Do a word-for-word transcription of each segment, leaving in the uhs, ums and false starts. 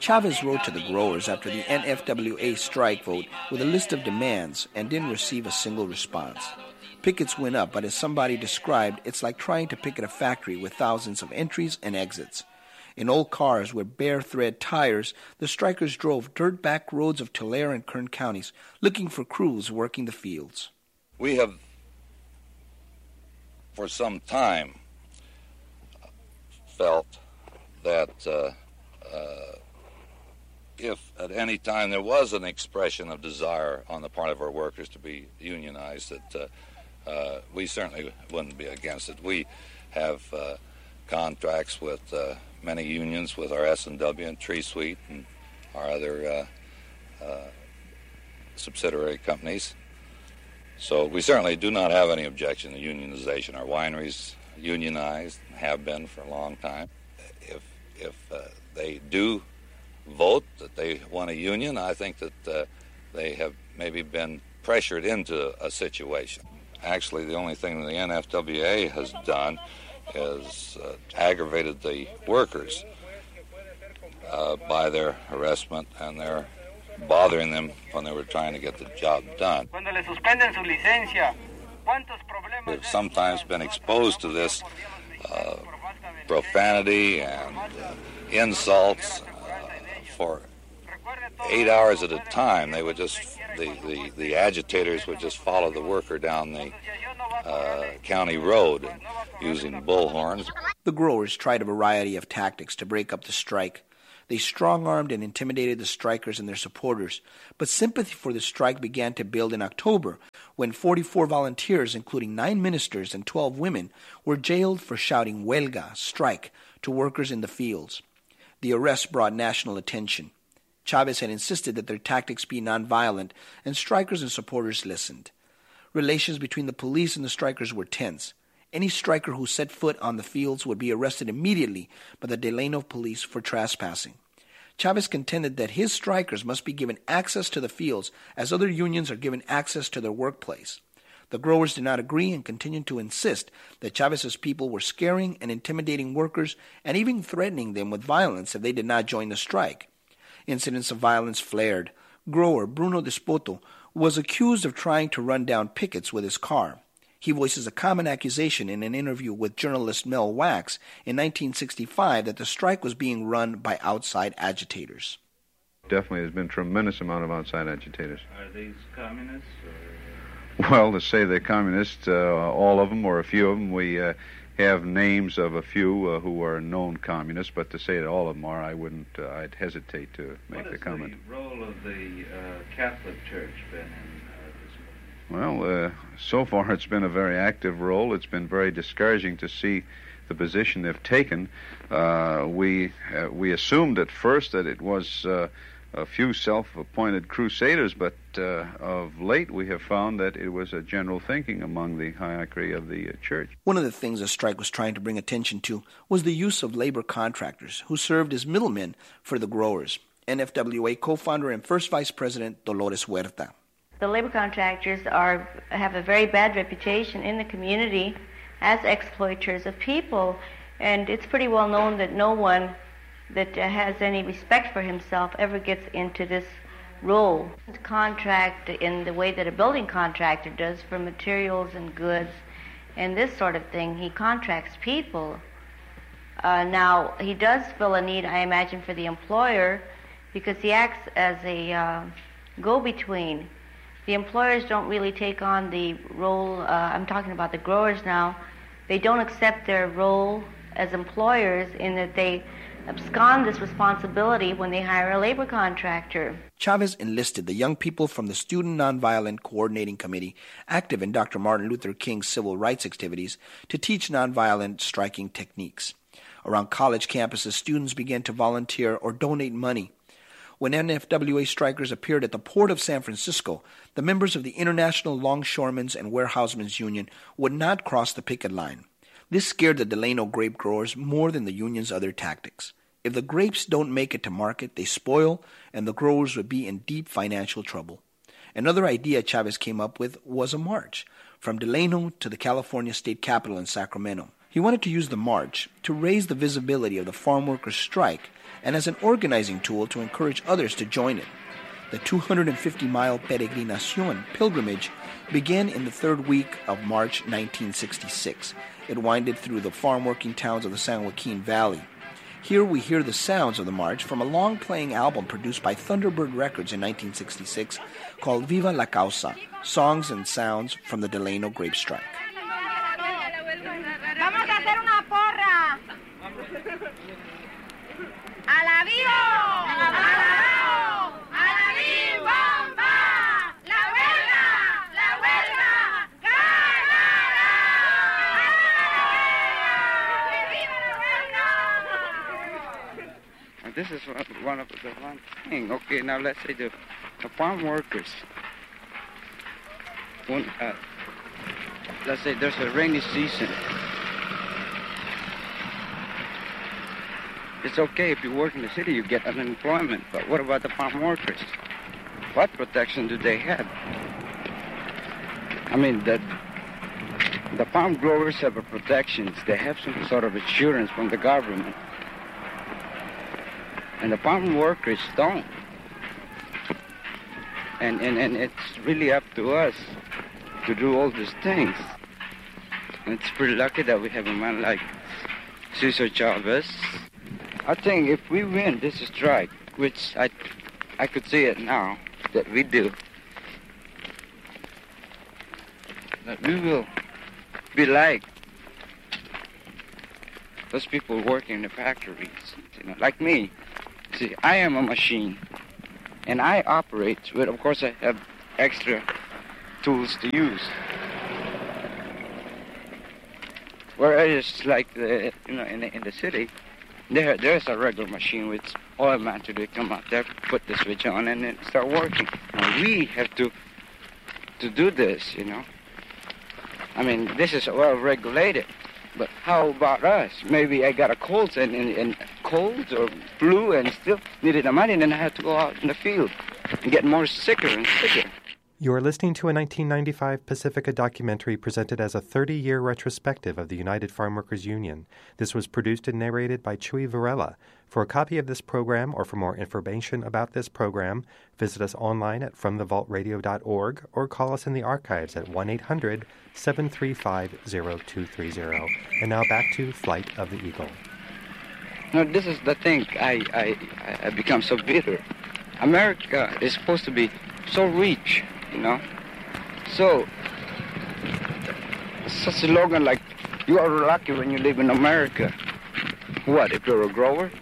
Chavez wrote to the growers after the N F W A strike vote with a list of demands and didn't receive a single response. Pickets went up, but as somebody described, it's like trying to picket a factory with thousands of entries and exits. In old cars with bare thread tires, the strikers drove dirt back roads of Tulare and Kern counties looking for crews working the fields. We have, for some time, felt that uh, uh, if at any time there was an expression of desire on the part of our workers to be unionized, that uh, uh, we certainly wouldn't be against it. We have uh, contracts with uh, many unions, with our S and W and Tree Sweet and our other uh, uh, subsidiary companies. So we certainly do not have any objection to unionization. Our wineries unionized, have been for a long time. If if uh, they do vote that they want a union, I think that uh, they have maybe been pressured into a situation. Actually, the only thing the N F W A has done is uh, aggravated the workers uh, by their harassment and their bothering them when they were trying to get the job done. We've sometimes been exposed to this uh, profanity and uh, insults uh, for eight hours at a time. They would just, the, the, the agitators would just follow the worker down the uh, county road using bullhorns. The growers tried a variety of tactics to break up the strike. They strong-armed and intimidated the strikers and their supporters, but sympathy for the strike began to build in October when forty-four volunteers, including nine ministers and twelve women, were jailed for shouting "Huelga," strike, to workers in the fields. The arrest brought national attention. Chavez had insisted that their tactics be nonviolent, and strikers and supporters listened. Relations between the police and the strikers were tense. Any striker who set foot on the fields would be arrested immediately by the Delano police for trespassing. Chavez contended that his strikers must be given access to the fields as other unions are given access to their workplace. The growers did not agree and continued to insist that Chavez's people were scaring and intimidating workers and even threatening them with violence if they did not join the strike. Incidents of violence flared. Grower Bruno Despoto was accused of trying to run down pickets with his car. He voices a common accusation in an interview with journalist Mel Wax in nineteen sixty-five that the strike was being run by outside agitators. Definitely there's been a tremendous amount of outside agitators. Are these communists? Or? Well, to say they're communists, uh, all of them or a few of them, we uh, have names of a few uh, who are known communists, but to say that all of them are, I wouldn't, uh, I'd hesitate to make the comment. What has the role of the uh, Catholic Church been in Well, uh, so far it's been a very active role. It's been very discouraging to see the position they've taken. Uh, we uh, we assumed at first that it was uh, a few self-appointed crusaders, but uh, of late we have found that it was a general thinking among the hierarchy of the uh, church. One of the things the strike was trying to bring attention to was the use of labor contractors who served as middlemen for the growers. N F W A co-founder and first vice president Dolores Huerta. The labor contractors are have a very bad reputation in the community as exploiters of people, and it's pretty well known that no one that uh, has any respect for himself ever gets into this role. Contract in the way that a building contractor does for materials and goods and this sort of thing. He contracts people. Uh, now, he does fill a need, I imagine, for the employer because he acts as a uh, go-between. The employers don't really take on the role, uh, I'm talking about the growers now, they don't accept their role as employers in that they abscond this responsibility when they hire a labor contractor. Chavez enlisted the young people from the Student Nonviolent Coordinating Committee, active in Doctor Martin Luther King's civil rights activities, to teach nonviolent striking techniques. Around college campuses, students began to volunteer or donate money. When N F W A strikers appeared at the port of San Francisco, the members of the International Longshoremen's and Warehousemen's Union would not cross the picket line. This scared the Delano grape growers more than the union's other tactics. If the grapes don't make it to market, they spoil, and the growers would be in deep financial trouble. Another idea Chavez came up with was a march from Delano to the California State Capitol in Sacramento. He wanted to use the march to raise the visibility of the farm workers' strike and as an organizing tool to encourage others to join it. The two hundred fifty mile Peregrinación pilgrimage began in the third week of March nineteen sixty-six. It winded through the farm-working towns of the San Joaquin Valley. Here we hear the sounds of the march from a long-playing album produced by Thunderbird Records in nineteen sixty-six called Viva la Causa, Songs and Sounds from the Delano Grape Strike. Vamos a hacer una porra. A la vivo, a la vivo, a la viva, la huelga, la huelga, ganará. Viva la huelga. This is one of the one thing. Okay, now let's say the, the farm workers. When, uh, let's say there's a rainy season. It's okay if you work in the city, you get unemployment. But what about the farm workers? What protection do they have? I mean, the, the farm growers have a protections. They have some sort of insurance from the government. And the farm workers don't. And, and, and it's really up to us to do all these things. And it's pretty lucky that we have a man like Cesar Chavez. I think if we win this strike, which I, I could see it now that we do, that we will be like those people working in the factories, you know, like me. See, I am a machine, and I operate, but of course I have extra tools to use. Whereas, like the, you know, in the, in the city, there there's a regular machine with oil man to do come out there, put the switch on, and then start working. Now we have to to do this, you know. I mean, this is well regulated. But how about us? Maybe I got a cold and, and, and cold or flu and still needed the money, and then I had to go out in the field and get more sicker and sicker. You are listening to a nineteen ninety-five Pacifica documentary presented as a thirty-year retrospective of the United Farm Workers Union. This was produced and narrated by Chuy Varela. For a copy of this program or for more information about this program, visit us online at from the vault radio dot org or call us in the archives at one eight hundred seven three five zero two three zero. And now back to Flight of the Eagle. No, this is the thing I, I, I become so bitter. America is supposed to be so rich, you know. So, such a slogan like, you are lucky when you live in America. What, if you're a grower?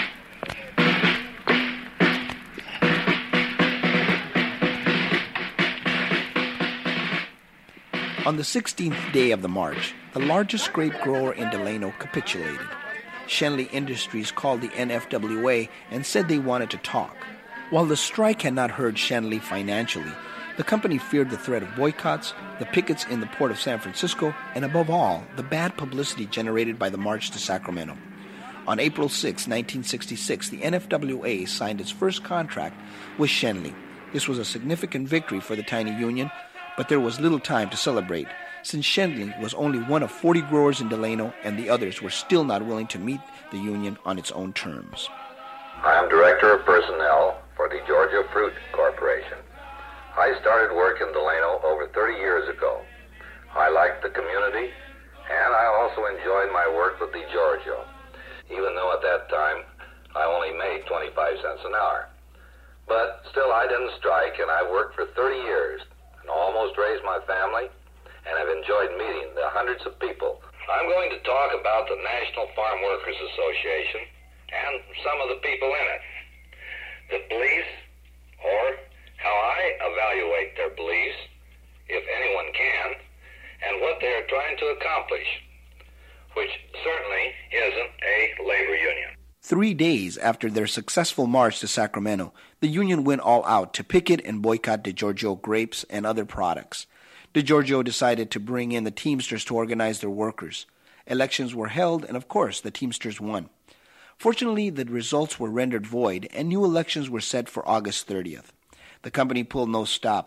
On the sixteenth day of the march, the largest grape grower in Delano capitulated. Schenley Industries called the N F W A and said they wanted to talk. While the strike had not hurt Schenley financially, the company feared the threat of boycotts, the pickets in the port of San Francisco, and above all, the bad publicity generated by the march to Sacramento. On April sixth, nineteen sixty-six, the N F W A signed its first contract with Schenley. This was a significant victory for the tiny union, but there was little time to celebrate, since Schenley was only one of forty growers in Delano and the others were still not willing to meet the union on its own terms. I am Director of Personnel for the Georgia Fruit Corporation. I started work in Delano over thirty years ago. I liked the community, and I also enjoyed my work with the Giorgio, even though at that time I only made twenty-five cents an hour. But still, I didn't strike, and I worked for thirty years and almost raised my family, and I've enjoyed meeting the hundreds of people. I'm going to talk about the National Farm Workers Association and some of the people in it, the beliefs, or how I evaluate their beliefs, if anyone can, and what they are trying to accomplish, which certainly isn't a labor union. Three days after their successful march to Sacramento, the union went all out to picket and boycott DeGiorgio grapes and other products. DeGiorgio decided to bring in the Teamsters to organize their workers. Elections were held, and of course, the Teamsters won. Fortunately, the results were rendered void, and new elections were set for August thirtieth. The company pulled no stops.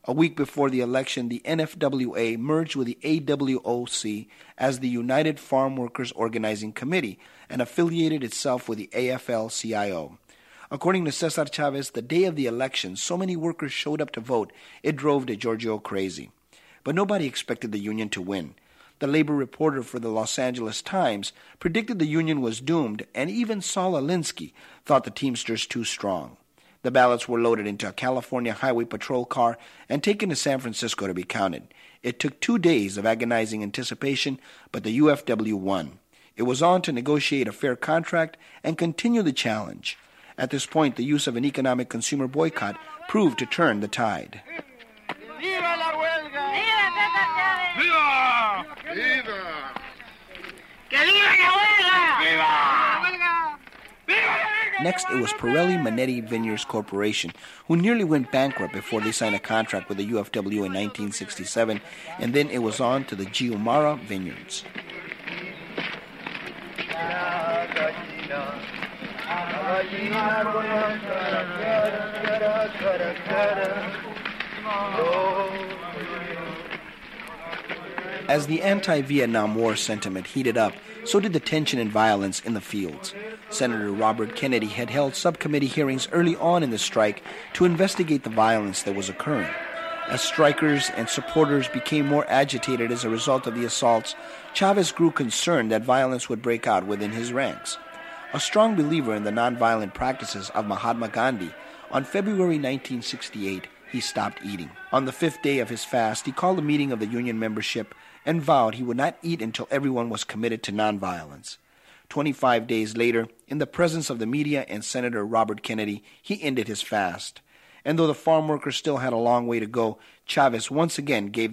A week before the election, the N F W A merged with the A W O C as the United Farm Workers Organizing Committee and affiliated itself with the A F L C I O. According to Cesar Chavez, the day of the election, so many workers showed up to vote, it drove DeGiorgio crazy. But nobody expected the union to win. The labor reporter for the Los Angeles Times predicted the union was doomed, and even Saul Alinsky thought the Teamsters too strong. The ballots were loaded into a California Highway Patrol car and taken to San Francisco to be counted. It took two days of agonizing anticipation, but the U F W won. It was on to negotiate a fair contract and continue the challenge. At this point, the use of an economic consumer boycott proved to turn the tide. ¡Viva la huelga! ¡Viva César Chávez! ¡Viva! ¡Viva! ¡Que viva la huelga! ¡Viva! ¡La huelga! ¡Viva! Next, it was Pirelli Manetti Vineyards Corporation, who nearly went bankrupt before they signed a contract with the U F W in nineteen sixty-seven, and then it was on to the Giumara Vineyards. As the anti-Vietnam War sentiment heated up, so did the tension and violence in the fields. Senator Robert Kennedy had held subcommittee hearings early on in the strike to investigate the violence that was occurring. As strikers and supporters became more agitated as a result of the assaults, Chavez grew concerned that violence would break out within his ranks. A strong believer in the nonviolent practices of Mahatma Gandhi, on February nineteen sixty-eight, he stopped eating. On the fifth day of his fast, he called a meeting of the union membership and vowed he would not eat until everyone was committed to nonviolence. Twenty-five days later, in the presence of the media and Senator Robert Kennedy, he ended his fast. And though the farm workers still had a long way to go, Chavez once again gave them